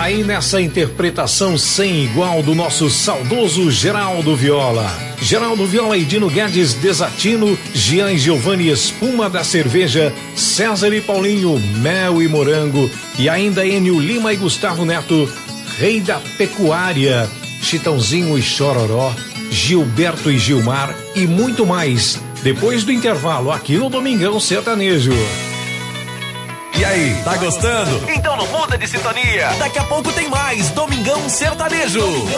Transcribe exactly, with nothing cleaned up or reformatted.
Aí nessa interpretação sem igual do nosso saudoso Geraldo Viola. Geraldo Viola e Dino Guedes, Desatino, Jean e Giovanni, Espuma da Cerveja, César e Paulinho, Mel e Morango, e ainda Enio Lima e Gustavo Neto, Rei da Pecuária, Chitãozinho e Chororó, Gilberto e Gilmar e muito mais. Depois do intervalo aqui no Domingão Sertanejo. E aí, tá gostando? Então não muda de sintonia. Daqui a pouco tem mais Domingão Sertanejo.